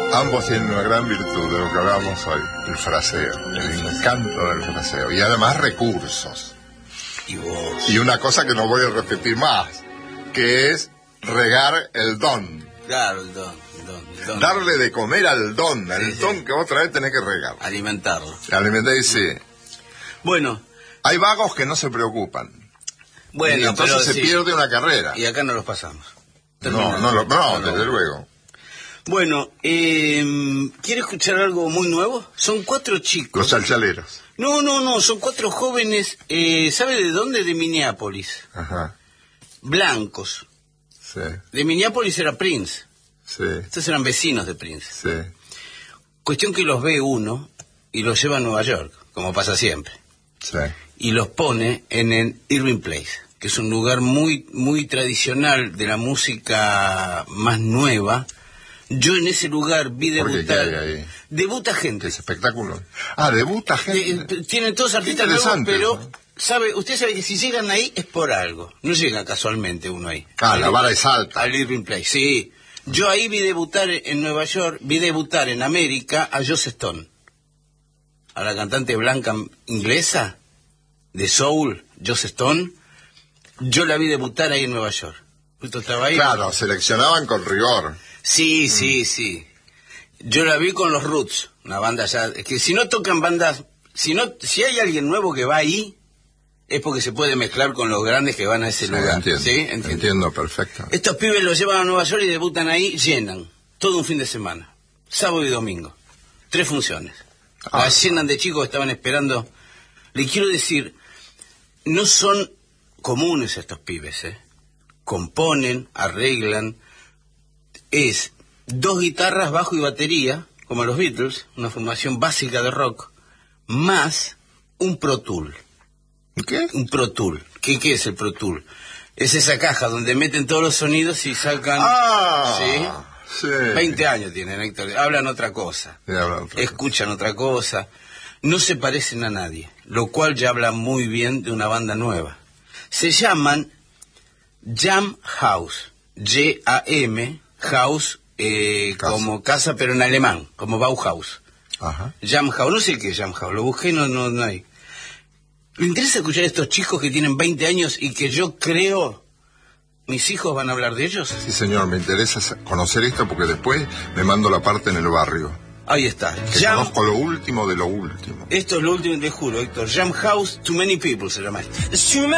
Ambos tienen una gran virtud de lo que hablábamos hoy, el fraseo, el encanto del fraseo, y además recursos. Y una cosa que no voy a repetir más, que es regar el don. Claro, el don. Darle de comer al don, don que otra vez tenés que regar. Alimentarlo. Alimentar, sí. Bueno. Hay vagos que no se preocupan. Bueno, y entonces pero se pierde una carrera. Y acá no los pasamos. No, desde luego. Bueno, ¿quiere escuchar algo muy nuevo? Son 4 chicos. Los chalchaleros. No, son 4 jóvenes, ¿sabe de dónde? De Minneapolis. Ajá. Blancos. Sí. De Minneapolis era Prince. Sí. Estos eran vecinos de Prince. Sí. Cuestión que los ve uno y los lleva a Nueva York, como pasa siempre. Sí. Y los pone en el Irving Place, que es un lugar muy, muy tradicional de la música más nueva. Yo en ese lugar vi debutar... ¿Qué hay ahí? Debuta gente. ¿Es espectáculo? Ah, debuta gente. Tienen todos artistas nuevos, pero... Usted sabe que si llegan ahí es por algo. No llega casualmente uno ahí. Ah, la vara es alta. Al Irving Place, sí. Yo ahí vi debutar en Nueva York, vi debutar en América a Joss Stone. A la cantante blanca inglesa de soul, Joss Stone. Yo la vi debutar ahí en Nueva York. Justo estaba ahí. Claro, seleccionaban con rigor. Sí. Yo la vi con los Roots, una banda ya... Es que si no tocan bandas... Si hay alguien nuevo que va ahí, es porque se puede mezclar con los grandes que van a ese lugar. Entiendo, ¿sí? Entiendo perfecto. Estos pibes los llevan a Nueva York y debutan ahí, llenan. Todo un fin de semana. Sábado y domingo. 3 funciones. Las llenan de chicos que estaban esperando. Le quiero decir, no son comunes estos pibes, Componen, arreglan. Es 2 guitarras, bajo y batería, como los Beatles, una formación básica de rock, más un Pro Tool. ¿Qué? Un Pro Tool. ¿Qué es el Pro Tool? Es esa caja donde meten todos los sonidos y sacan... Sí. 20 años tienen, Héctor. Hablan otra cosa. Escuchan otra cosa. No se parecen a nadie, lo cual ya habla muy bien de una banda nueva. Se llaman Jam House. J-A-M, House, como casa, pero en alemán, como Bauhaus. Ajá. Jam House, no sé qué es Jam House, lo busqué, no hay. Me interesa escuchar a estos chicos que tienen 20 años y que yo creo... ¿Mis hijos van a hablar de ellos? Sí, señor, me interesa conocer esto porque después me mando la parte en el barrio. Ahí está. Conozco lo último de lo último. Esto es lo último, te juro, Héctor. Jam House, Too Many People se llama esto.